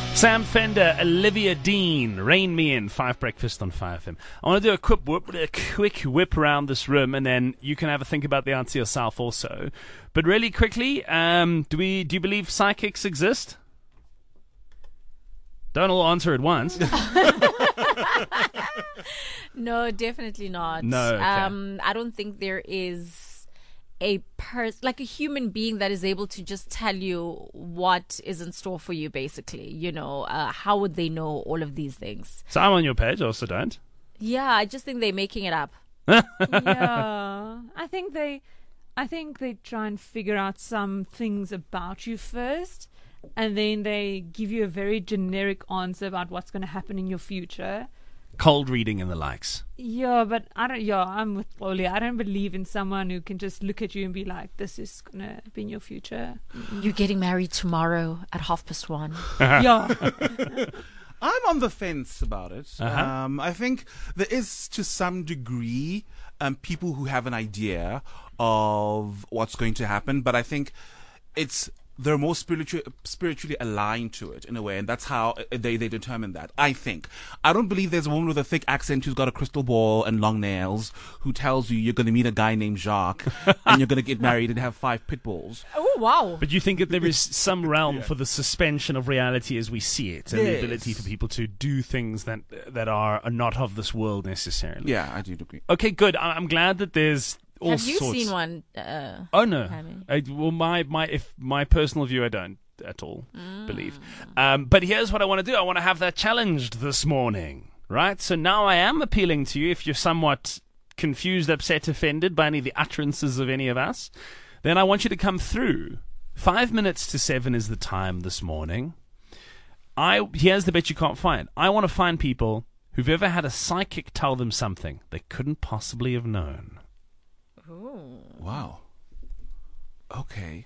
Sam Fender, Olivia Dean, Rain Me In, 5 Breakfast on 5FM. I want to do a quick whip around this room, and then you can have a think about the answer yourself also. But really quickly, do you believe psychics exist? Don't all answer at once. No, definitely not. No, okay. I don't think there is a like a human being that is able to just tell you what is in store for you, basically. You know, how would they know all of these things? So I'm on your page, also don't. Yeah, I just think they're making it up. Yeah, I think they try and figure out some things about you first, and then they give you a very generic answer about what's going to happen in your future. Cold reading and the likes. Yeah, but I'm with Oli. I don't believe in someone who can just look at you and be like, this is going to be in your future. You're getting married tomorrow at 1:30. Yeah. I'm on the fence about it. Uh-huh. I think there is, to some degree, people who have an idea of what's going to happen, but I think they're more spiritually aligned to it in a way, and that's how they determine that. I think. I don't believe there's a woman with a thick accent who's got a crystal ball and long nails who tells you you're going to meet a guy named Jacques and you're going to get married and have 5 pit bulls. Oh, wow. But you think that there is some realm for the suspension of reality as we see it, and the ability for people to do things that are not of this world necessarily. Yeah, I do agree. Okay, good. I'm glad that there's all Have you sorts. seen one? Oh no. Hammy? My personal view, I don't at all believe. But here's what I want to do. I want to have that challenged this morning, right? So now I am appealing to you. If you're somewhat confused, upset, offended by any of the utterances of any of us, then I want you to come through. 5 minutes to 7 is the time this morning. Here's the bit you can't find. I want to find people who've ever had a psychic tell them something they couldn't possibly have known. Wow. Okay.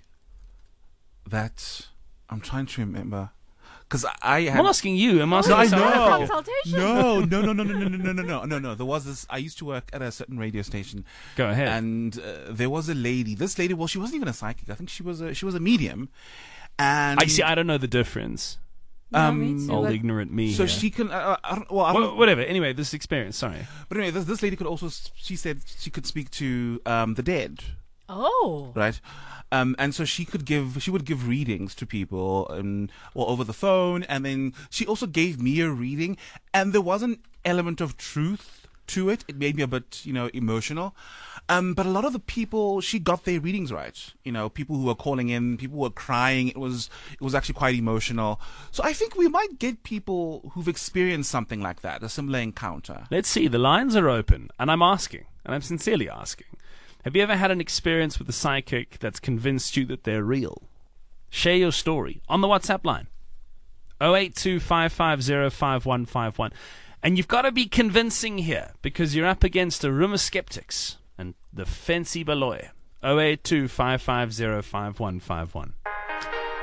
I'm trying to remember. Because I'm not asking you. I'm asking I someone. know. Consultation? No. There was this. I used to work at a certain radio station. Go ahead. And there was a lady. This lady, well, she wasn't even a psychic. I think she was a medium. And I see. I don't know the difference. Me too. Old ignorant me. So here. she can. I don't, Whatever. Anyway, this experience. Sorry. But anyway, this lady could also. She said she could speak to the dead. Oh. Right. And so she would give readings to people or over the phone, and then she also gave me a reading, and there was an element of truth to it. It made me a bit, emotional. But a lot of the people, she got their readings right. People who were calling in, people who were crying. It was actually quite emotional. So I think we might get people who've experienced something like that, a similar encounter. Let's see. The lines are open, and I'm asking, and I'm sincerely asking. Have you ever had an experience with a psychic that's convinced you that they're real? Share your story on the WhatsApp line. 082-550-5151. And you've got to be convincing here, because you're up against a room of skeptics and the fancy Baloy. 082-550-5151.